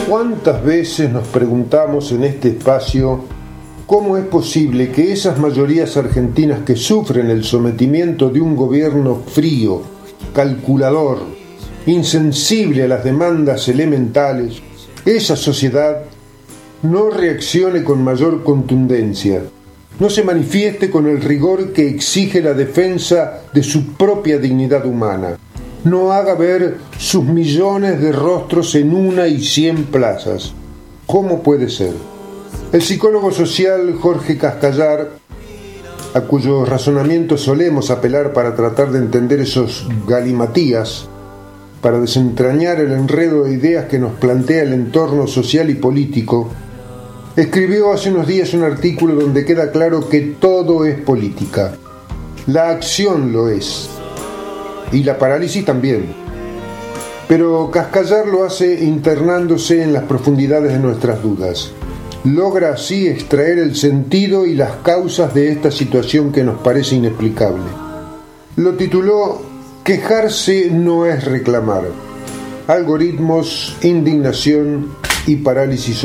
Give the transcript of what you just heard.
¿Cuántas veces nos preguntamos en este espacio cómo es posible que esas mayorías argentinas que sufren el sometimiento de un gobierno frío, calculador, insensible a las demandas elementales, esa sociedad no reaccione con mayor contundencia, no se manifieste con el rigor que exige la defensa de su propia dignidad humana, no haga ver sus millones de rostros en 1 y 100 plazas? ¿Cómo puede ser? El psicólogo social Jorge Cascallar, a cuyos razonamientos solemos apelar para tratar de entender esos galimatías, para desentrañar el enredo de ideas que nos plantea el entorno social y político, escribió hace unos días un artículo donde queda claro que todo es política. La acción lo es, y la parálisis también. Pero Cascallar lo hace internándose en las profundidades de nuestras dudas. Logra así extraer el sentido y las causas de esta situación que nos parece inexplicable. Lo tituló "Quejarse no es reclamar. Algoritmos, indignación y parálisis".